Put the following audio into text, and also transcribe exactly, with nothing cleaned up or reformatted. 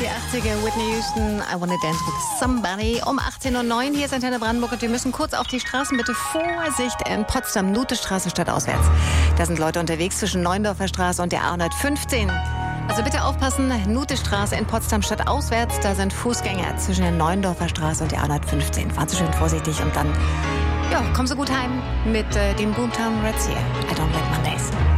Die achtziger, Whitney Houston, I Wanna Dance with Somebody. Um achtzehn Uhr neun, hier ist Antenne Brandenburg und wir müssen kurz auf die Straßen. Bitte Vorsicht in Potsdam, Nutestraße stadtauswärts. Da sind Leute unterwegs zwischen Neundorfer Straße und der A hundertfünfzehn. Also bitte aufpassen, Nutestraße in Potsdam stadtauswärts, da sind Fußgänger zwischen der Neundorfer Straße und der A hundertfünfzehn. Fahren Sie schön vorsichtig und dann, ja, kommen Sie gut heim mit äh, dem Boomtown Reds hier. I Don't Like Mondays.